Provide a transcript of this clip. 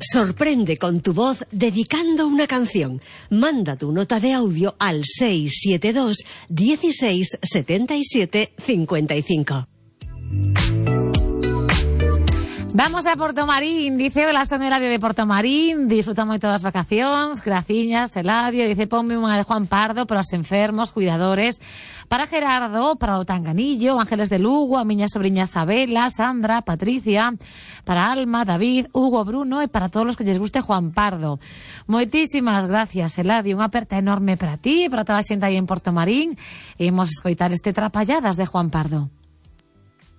Sorprende con tu voz dedicando una canción. Manda tu nota de audio al 672 16 77 55. Vamos a Portomarín, dice, hola, son Eladio de Portomarín, disfrutamos de todas las vacaciones, graciñas, Eladio, dice, ponme unha de Juan Pardo para os enfermos, cuidadores, para Gerardo, para o Tanganillo, Ángeles de Lugo, a miña sobrinha Sabela, Sandra, Patricia, para Alma, David, Hugo, Bruno e para todos os que lles guste Juan Pardo. Moitísimas gracias, Eladio, unha aperta enorme para ti e para toda a xente aí en Portomarín, e imos escoitar este Trapalladas de Juan Pardo.